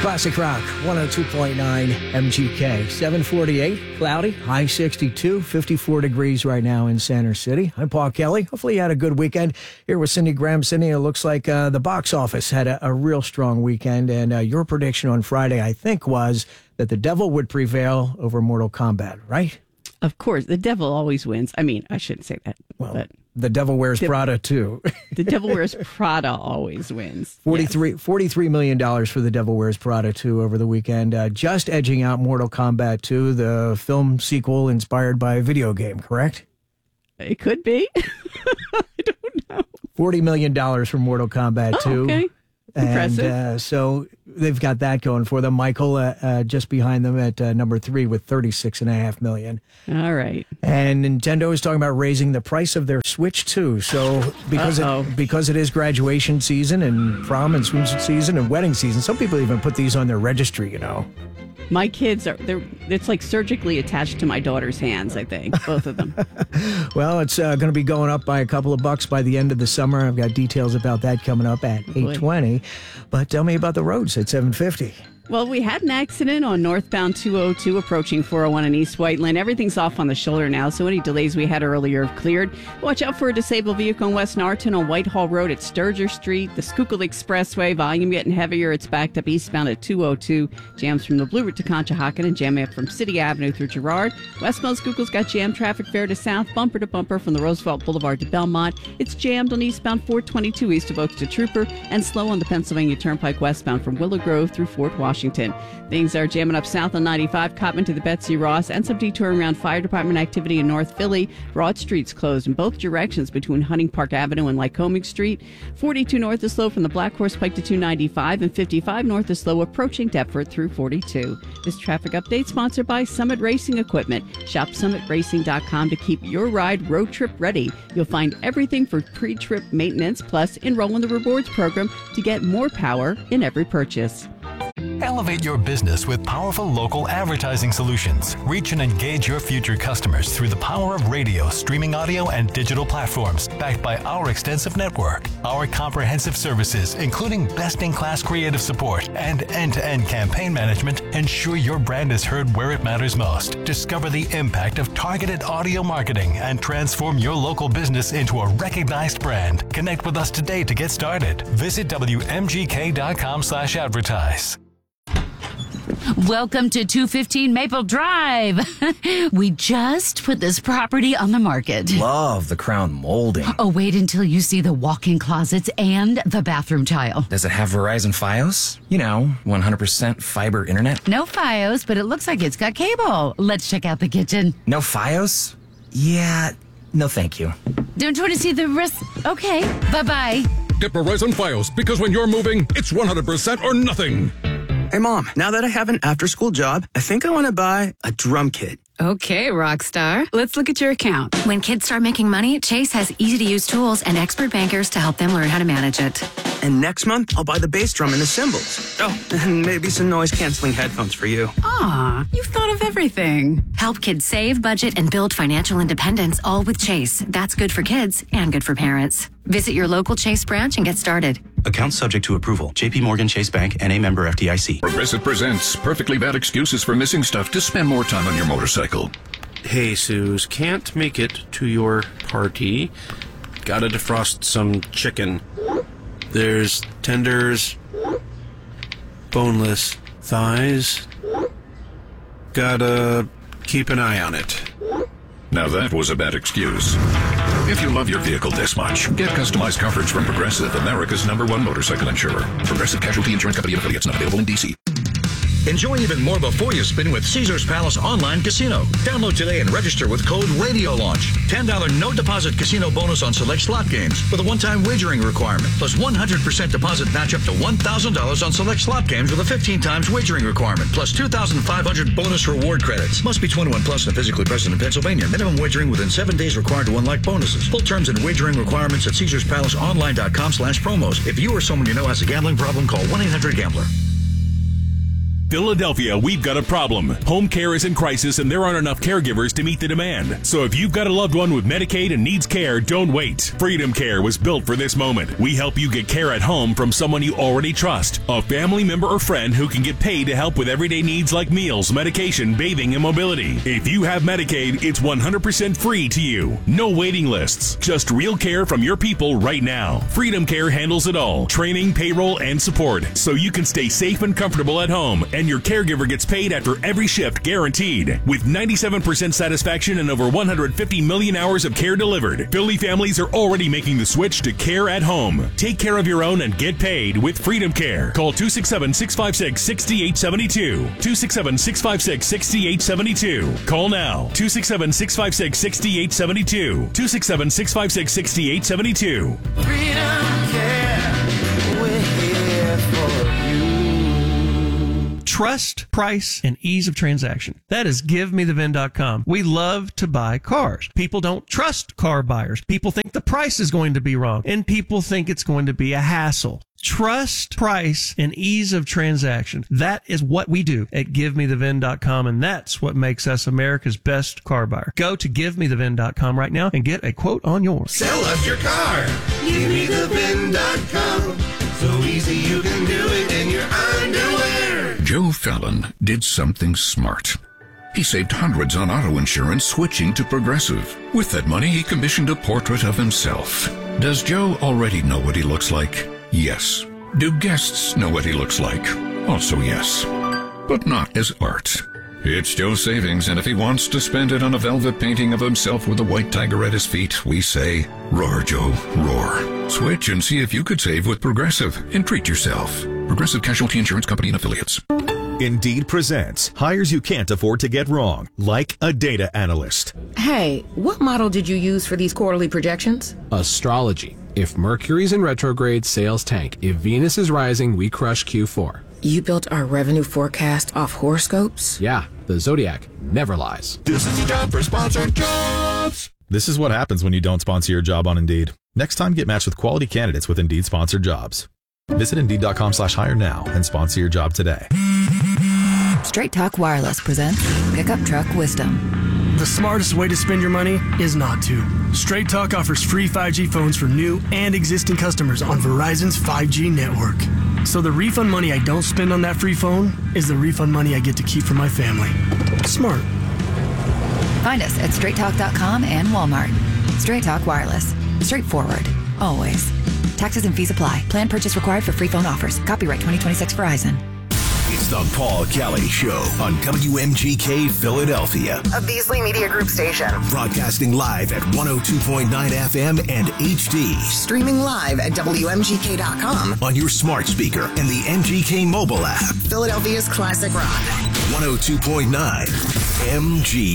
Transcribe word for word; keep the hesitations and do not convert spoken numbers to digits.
Classic Rock, one oh two point nine M G K. seven forty-eight, cloudy, high sixty-two, fifty-four degrees right now in Center City. I'm Paul Kelly. Hopefully you had a good weekend. Here with Cindy Graham. Cindy, it looks like uh, the box office had a, a real strong weekend, and uh, your prediction on Friday, I think, was that the devil would prevail over Mortal Kombat, right? Of course, the devil always wins. I mean, I shouldn't say that. Well, but the devil wears the, Prada, too. The devil wears Prada always wins. forty-three, yes. forty-three million dollars for the devil wears Prada two over the weekend, uh, just edging out Mortal Kombat two, the film sequel inspired by a video game, correct? It could be. I don't know. forty million dollars for Mortal Kombat oh, two. Okay. And Impressive. uh, so they've got that going for them. Michael uh, uh, just behind them at uh, number three with thirty-six and a half million. All right. And Nintendo is talking about raising the price of their Switch too. So because it, because it is graduation season and prom and swimsuit season and wedding season, some people even put these on their registry, you know. My kids are, they're, it's like surgically attached to my daughter's hands, I think, both of them. Well, it's uh, going to be going up by a couple of bucks by the end of the summer. I've got details about that coming up at eight twenty. But tell me about the roads at seven fifty. Well, we had an accident on northbound two oh two approaching four oh one in East Whiteland. Everything's off on the shoulder now, so any delays we had earlier have cleared. Watch out for a disabled vehicle in West Narton on Whitehall Road at Sturger Street. The Schuylkill Expressway, volume getting heavier. It's backed up eastbound at two oh two. Jams from the Blue Route to Conshohocken and jamming up from City Avenue through Girard. Westbound Schuylkill's got jam traffic fair to south, bumper to bumper from the Roosevelt Boulevard to Belmont. It's jammed on eastbound four twenty-two east of Oaks to Trooper and slow on the Pennsylvania Turnpike westbound from Willow Grove through Fort Washington. Things are jamming up south on ninety-five, Cotman to the Betsy Ross, and some detouring around fire department activity in North Philly. Broad Street's closed in both directions between Hunting Park Avenue and Lycoming Street. forty-two north is slow from the Black Horse Pike to two ninety-five, and fifty-five north is slow approaching Deptford through forty-two. This traffic update sponsored by Summit Racing Equipment. Shop summit racing dot com to keep your ride road trip ready. You'll find everything for pre-trip maintenance, plus enroll in the rewards program to get more power in every purchase. Elevate your business with powerful local advertising solutions. Reach and engage your future customers through the power of radio, streaming audio, and digital platforms, backed by our extensive network. Our comprehensive services, including best-in-class creative support and end-to-end campaign management, ensure your brand is heard where it matters most. Discover the impact of targeted audio marketing and transform your local business into a recognized brand. Connect with us today to get started. Visit W M G K dot com slash advertise. Welcome to two fifteen Maple Drive. We just put this property on the market. Love the crown molding. Oh, wait until you see the walk-in closets and the bathroom tile. Does it have Verizon Fios? You know, one hundred percent fiber internet? No Fios, but it looks like it's got cable. Let's check out the kitchen. No Fios? Yeah, no thank you. Don't you want to see the rest? Okay, bye-bye. Get Verizon Fios, because when you're moving, it's one hundred percent or nothing. Hey, Mom, now that I have an after-school job, I think I want to buy a drum kit. Okay, Rockstar. Let's look at your account. When kids start making money, Chase has easy-to-use tools and expert bankers to help them learn how to manage it. And next month, I'll buy the bass drum and the cymbals. Oh, and maybe some noise-canceling headphones for you. Aw, you've thought of everything. Help kids save, budget, and build financial independence, all with Chase. That's good for kids and good for parents. Visit your local Chase branch and get started. Account subject to approval. J P Morgan Chase Bank and a member F D I C. Progressive presents perfectly bad excuses for missing stuff to spend more time on your motorcycle. Hey, Suze, can't make it to your party. Gotta defrost some chicken. There's tenders, boneless thighs. Gotta keep an eye on it. Now that was a bad excuse. If you love your vehicle this much, get customized coverage from Progressive, America's number one motorcycle insurer. Progressive Casualty Insurance Company and affiliates, not available in D C. Enjoy even more before you spin with Caesars Palace Online Casino. Download today and register with code Radio Launch. ten dollars no deposit casino bonus on select slot games with a one-time wagering requirement. Plus one hundred percent deposit match up to one thousand dollars on select slot games with a fifteen times wagering requirement. Plus two thousand five hundred bonus reward credits. Must be twenty-one plus and physically present in Pennsylvania. Minimum wagering within seven days required to unlock bonuses. Full terms and wagering requirements at Caesars Palace Online dot com slash promos. If you or someone you know has a gambling problem, call one eight hundred gambler. Philadelphia, we've got a problem. Home care is in crisis and there aren't enough caregivers to meet the demand. So if you've got a loved one with Medicaid and needs care, don't wait. Freedom Care was built for this moment. We help you get care at home from someone you already trust, a family member or friend who can get paid to help with everyday needs like meals, medication, bathing, and mobility. If you have Medicaid, it's one hundred percent free to you. No waiting lists, just real care from your people right now. Freedom Care handles it all, training, payroll, and support, so you can stay safe and comfortable at home, and your caregiver gets paid after every shift guaranteed. With ninety-seven percent satisfaction and over one hundred fifty million hours of care delivered, Philly families are already making the switch to care at home. Take care of your own and get paid with Freedom Care. Call two six seven, six five six, six eight seven two. two six seven, six five six, six eight seven two. Call now. two six seven, six five six, six eight seven two. two six seven, six five six, six eight seven two. Freedom Care, we're here for you. Trust, price, and ease of transaction. That is give me the V I N dot com. We love to buy cars. People don't trust car buyers. People think the price is going to be wrong, and people think it's going to be a hassle. Trust, price, and ease of transaction. That is what we do at give me the V I N dot com, and that's what makes us America's best car buyer. Go to give me the V I N dot com right now and get a quote on yours. Sell us your car. give me the V I N dot com. So easy you can do it in your underwear. Joe Fallon did something smart. He saved hundreds on auto insurance switching to Progressive. With that money, he commissioned a portrait of himself. Does Joe already know what he looks like? Yes. Do guests know what he looks like? Also yes. But not as art. It's Joe's savings, and if he wants to spend it on a velvet painting of himself with a white tiger at his feet, we say, roar, Joe, roar. Switch and see if you could save with Progressive and treat yourself. Progressive Casualty Insurance Company and Affiliates. Indeed presents hires you can't afford to get wrong, like a data analyst. Hey, what model did you use for these quarterly projections? Astrology. If Mercury's in retrograde, sales tank. If Venus is rising, we crush Q four. You built our revenue forecast off horoscopes? Yeah, the Zodiac never lies. This is the job for sponsored jobs. This is what happens when you don't sponsor your job on Indeed. Next time, get matched with quality candidates with Indeed sponsored jobs. Visit Indeed.com slash hire now and sponsor your job today. Straight Talk Wireless presents Pickup Truck Wisdom. The smartest way to spend your money is not to. Straight Talk offers free five G phones for new and existing customers on Verizon's five G network. So the refund money I don't spend on that free phone is the refund money I get to keep for my family. Smart. Find us at straight talk dot com and Walmart. Straight Talk Wireless. Straightforward. Always. Taxes and fees apply. Plan purchase required for free phone offers. Copyright twenty twenty-six Verizon. It's the Paul Kelly Show on W M G K Philadelphia. A Beasley Media Group station. Broadcasting live at one oh two point nine F M and H D. Streaming live at W M G K dot com. On your smart speaker and the M G K mobile app. Philadelphia's classic rock. one oh two point nine M G